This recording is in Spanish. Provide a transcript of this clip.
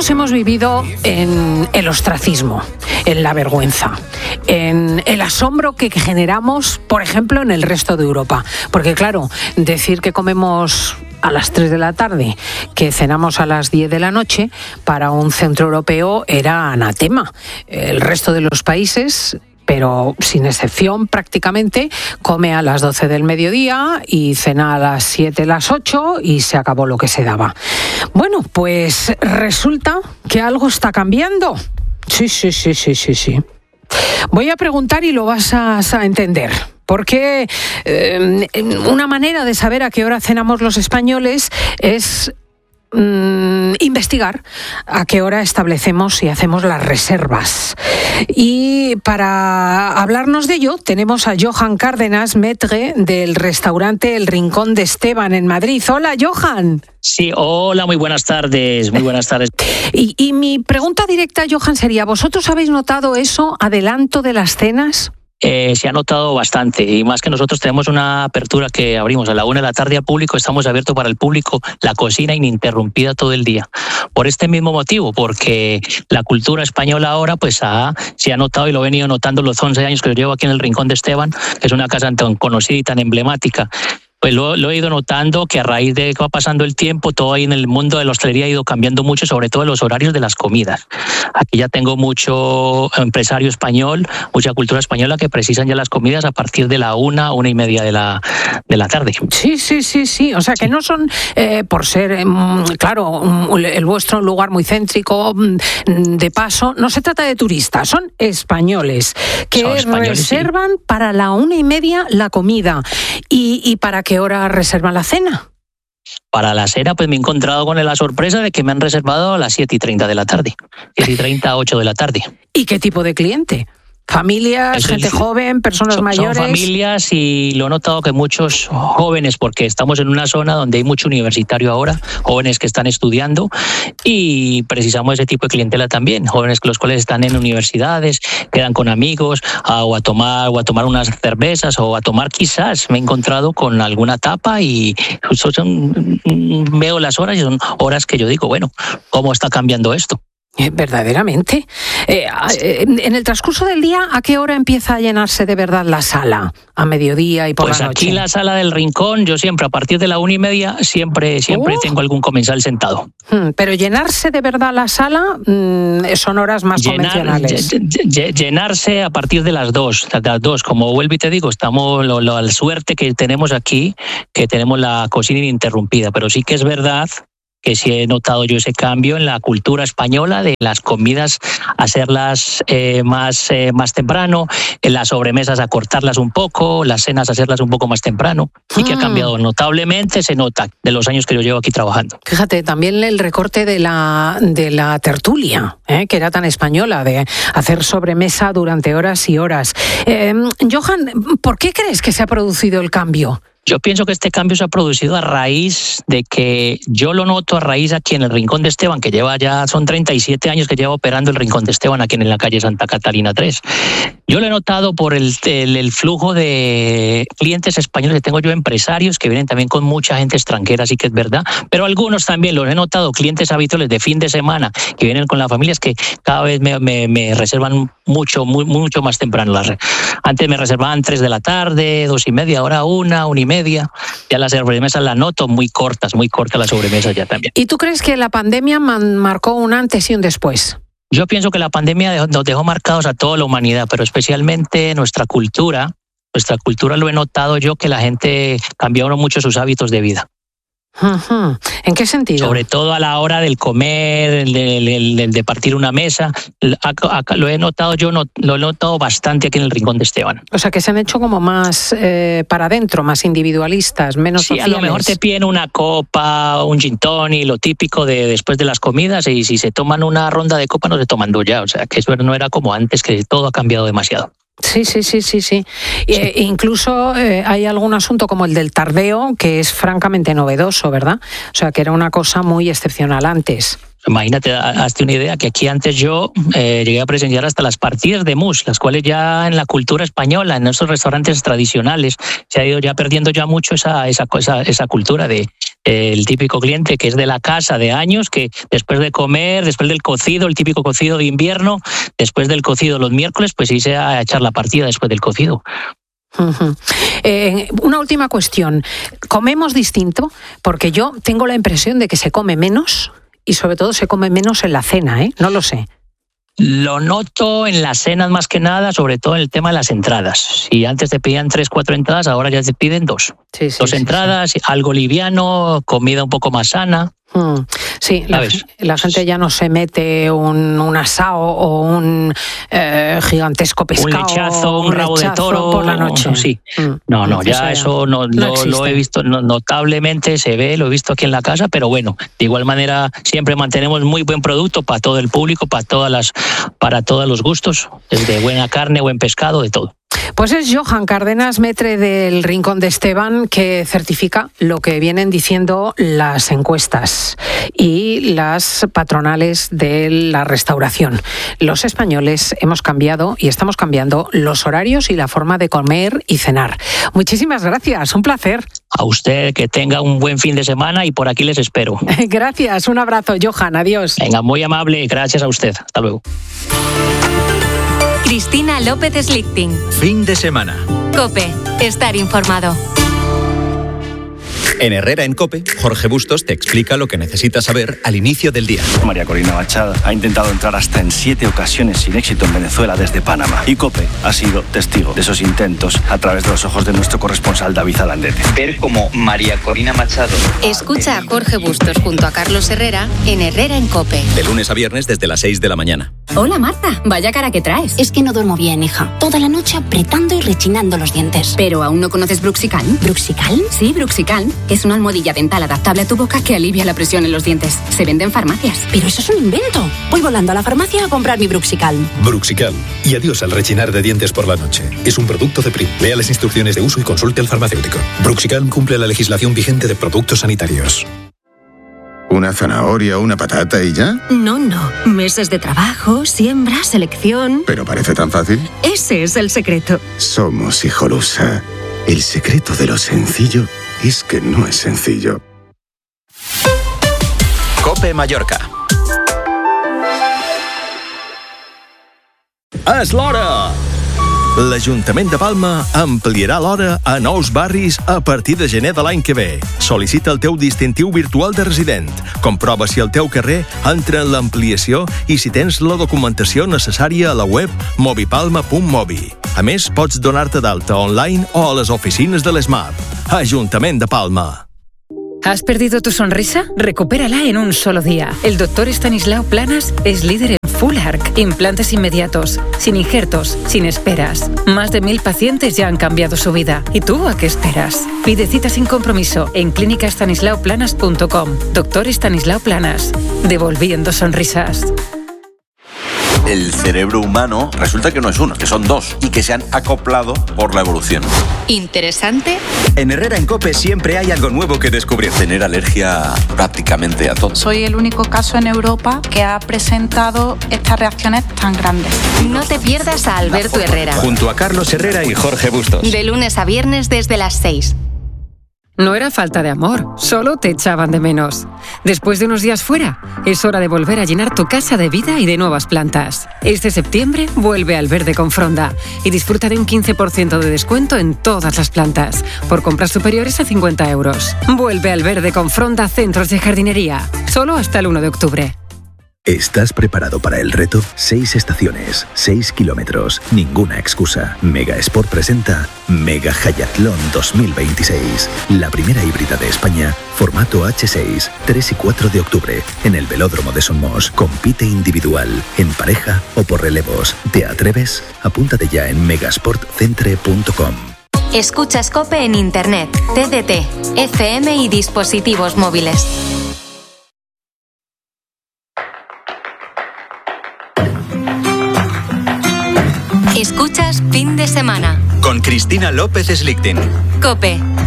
Todos hemos vivido en el ostracismo, en la vergüenza, en el asombro que generamos, por ejemplo, en el resto de Europa. Porque claro, decir que comemos a las 3 de la tarde, que cenamos a las 10 de la noche, para un centroeuropeo era anatema. El resto de los países, pero sin excepción prácticamente, come a las 12 del mediodía y cena a las 7, las 8 y se acabó lo que se daba. Bueno, pues resulta que algo está cambiando. Sí. Voy a preguntar y lo vas a entender. Porque una manera de saber a qué hora cenamos los españoles es investigar a qué hora establecemos y hacemos las reservas. Y para hablarnos de ello tenemos a Johan Cárdenas, maître del restaurante El Rincón de Esteban en Madrid. Hola, Johan. Sí, hola, muy buenas tardes. Y mi pregunta directa, Johan, sería, ¿vosotros habéis notado eso, adelanto de las cenas? Se ha notado bastante, y más que nosotros tenemos una apertura que abrimos a la 1 de la tarde al público, estamos abiertos para el público, la cocina ininterrumpida todo el día. Por este mismo motivo, porque la cultura española ahora pues se ha notado, y lo he venido notando los 11 años que yo llevo aquí en el Rincón de Esteban, que es una casa tan conocida y tan emblemática. Pues lo he ido notando que a raíz de que va pasando el tiempo, todo ahí en el mundo de la hostelería ha ido cambiando mucho, sobre todo los horarios de las comidas. Aquí ya tengo mucho empresario español, mucha cultura española que precisan ya las comidas a partir de la 1:30 de la tarde. Sí. O sea, que no son, por ser, claro, el vuestro lugar muy céntrico, de paso, no se trata de turistas, son españoles que reservan para la 1:30 la comida. ¿Y para qué hora reservan la cena? Para la cena, pues me he encontrado con la sorpresa de que me han reservado a las 7:30 de la tarde. 7:30, 8 de la tarde. ¿Y qué tipo de cliente? ¿Familias, gente joven, personas mayores? Son familias, y lo he notado que muchos jóvenes, porque estamos en una zona donde hay mucho universitario ahora, jóvenes que están estudiando, y precisamos ese tipo de clientela también, jóvenes los cuales están en universidades, quedan con amigos o a tomar unas cervezas, o a tomar, quizás me he encontrado con alguna tapa, y justo veo las horas y son horas que yo digo, bueno, ¿cómo está cambiando esto? Verdaderamente. En el transcurso del día, ¿a qué hora empieza a llenarse de verdad la sala? ¿A mediodía y por la noche? Pues aquí la sala del Rincón, yo siempre, a partir de la 1:30, siempre tengo algún comensal sentado. Pero llenarse de verdad la sala son horas más convencionales. Llenarse a partir de las 2. Como vuelvo y te digo, estamos la suerte que tenemos aquí, que tenemos la cocina ininterrumpida, pero sí que es verdad que sí he notado yo ese cambio en la cultura española de las comidas, hacerlas más temprano, las sobremesas acortarlas un poco, las cenas hacerlas un poco más temprano. Sí que ha cambiado notablemente, se nota de los años que yo llevo aquí trabajando. Fíjate, también el recorte de la tertulia, que era tan española, de hacer sobremesa durante horas y horas. Johan, ¿por qué crees que se ha producido el cambio? Yo pienso que este cambio se ha producido a raíz de que yo lo noto a raíz aquí en el Rincón de Esteban, que son 37 años que lleva operando el Rincón de Esteban aquí en la calle Santa Catalina 3. Yo lo he notado por el flujo de clientes españoles que tengo yo, empresarios que vienen también con mucha gente extranjera, así que es verdad, pero algunos también los he notado, clientes habituales de fin de semana que vienen con las familias, que cada vez me reservan mucho más temprano. Antes me reservaban 3 de la tarde, 2:30, ahora 1:30. Ya las sobremesas las noto muy cortas las sobremesas ya también. ¿Y tú crees que la pandemia marcó un antes y un después? Yo pienso que la pandemia nos dejó marcados a toda la humanidad, pero especialmente nuestra cultura lo he notado yo, que la gente cambiaron mucho sus hábitos de vida. ¿En qué sentido? Sobre todo a la hora del comer, de partir una mesa. Lo he notado bastante aquí en el Rincón de Esteban. O sea, que se han hecho como más para adentro, más individualistas, menos sociales. Sí, a lo mejor te piden una copa, un gin tonic, lo típico de después de las comidas, y si se toman una ronda de copa no se toman dos ya. O sea, que eso no era como antes, que todo ha cambiado demasiado. Sí. Incluso hay algún asunto como el del tardeo, que es francamente novedoso, ¿verdad? O sea, que era una cosa muy excepcional antes. Imagínate, hazte una idea, que aquí antes yo llegué a presenciar hasta las partidas de mus, las cuales ya en la cultura española, en nuestros restaurantes tradicionales, se ha ido ya perdiendo ya mucho esa cultura de El típico cliente que es de la casa de años, que después de comer, después del cocido, el típico cocido de invierno, después del cocido los miércoles, pues irse a echar la partida después del cocido. Uh-huh. Una última cuestión. ¿Comemos distinto? Porque yo tengo la impresión de que se come menos y sobre todo se come menos en la cena, ¿eh? No lo sé. Lo noto en las cenas más que nada, sobre todo en el tema de las entradas. Si antes te pedían 3, 4 entradas, ahora ya te piden 2. Sí, dos entradas, sí. Algo liviano, comida un poco más sana. Sí, la gente ya no se mete un asado o un gigantesco pescado. Un lechazo, un rabo de toro por la noche. Sí. No, ya eso no lo he visto notablemente, se ve, lo he visto aquí en la casa, pero bueno, de igual manera siempre mantenemos muy buen producto para todo el público, para todos los gustos, desde buena carne, buen pescado, de todo. Pues es Johan Cárdenas, maître del Rincón de Esteban, que certifica lo que vienen diciendo las encuestas y las patronales de la restauración. Los españoles hemos cambiado y estamos cambiando los horarios y la forma de comer y cenar. Muchísimas gracias, un placer. A usted, que tenga un buen fin de semana y por aquí les espero. Gracias, un abrazo, Johan, adiós. Venga, muy amable, gracias a usted. Hasta luego. Cristina López Slichting. Fin de semana. COPE. Estar informado. En Herrera en COPE, Jorge Bustos te explica lo que necesitas saber al inicio del día. María Corina Machado ha intentado entrar hasta en 7 ocasiones sin éxito en Venezuela desde Panamá. Y COPE ha sido testigo de esos intentos a través de los ojos de nuestro corresponsal David Alandete. Ver cómo María Corina Machado... Escucha a Jorge Bustos junto a Carlos Herrera en Herrera en COPE. De lunes a viernes desde las 6 de la mañana. Hola Marta, vaya cara que traes. Es que no duermo bien, hija. Toda la noche apretando y rechinando los dientes. ¿Pero aún no conoces Bruxicalm? ¿Bruxicalm? Sí, Bruxicalm. Es una almohadilla dental adaptable a tu boca que alivia la presión en los dientes. Se vende en farmacias. Pero eso es un invento. Voy volando a la farmacia a comprar mi Bruxicalm. Bruxicalm. Y adiós al rechinar de dientes por la noche. Es un producto de Prim. Lea las instrucciones de uso y consulte al farmacéutico. Bruxicalm cumple la legislación vigente de productos sanitarios. ¿Una zanahoria, una patata y ya? No. Meses de trabajo, siembra, selección... ¿Pero parece tan fácil? Ese es el secreto. Somos Hijolusa. El secreto de lo sencillo es que no es sencillo. COPE Mallorca. És l'hora! L'Ajuntament de Palma ampliarà l'hora a nous barris a partir de gener de l'any que ve. Sol·licita el teu distintiu virtual de resident. Comprova si el teu carrer entra en l'ampliació i si tens la documentació necessària a la web movipalma.mobi. A més, pots donar-te d'alta online o a les oficines de l'ESMAP. Ajuntament de Palma. ¿Has perdido tu sonrisa? Recupérala en un solo día. El doctor Estanislao Planas es líder en Full Arch, implantes inmediatos, sin injertos, sin esperas. Más de 1.000 pacientes ya han cambiado su vida. ¿Y tú a qué esperas? Pide cita sin compromiso en clínicastanislaoplanas.com. Doctor Estanislao Planas, devolviendo sonrisas. El cerebro humano resulta que no es uno, que son dos y que se han acoplado por la evolución. Interesante. En Herrera en COPE siempre hay algo nuevo que descubrir. Tener alergia prácticamente a todo. Soy el único caso en Europa que ha presentado estas reacciones tan grandes. No te pierdas a Alberto Herrera. Junto a Carlos Herrera y Jorge Bustos. De lunes a viernes desde las 6. No era falta de amor, solo te echaban de menos. Después de unos días fuera, es hora de volver a llenar tu casa de vida y de nuevas plantas. Este septiembre vuelve al verde con Fronda y disfruta de un 15% de descuento en todas las plantas, por compras superiores a 50 euros. Vuelve al verde con Fronda Centros de Jardinería, solo hasta el 1 de octubre. ¿Estás preparado para el reto? 6 estaciones, 6 kilómetros, ninguna excusa. Mega Sport presenta Mega Hayatlón 2026. La primera híbrida de España, formato H6, 3 y 4 de octubre, en el Velódromo de Somos. Compite individual, en pareja o por relevos. ¿Te atreves? Apúntate ya en megasportcentre.com. Escuchas COPE en Internet, TDT, FM y dispositivos móviles. Escuchas Fin de Semana. Con Cristina López Slichting. COPE.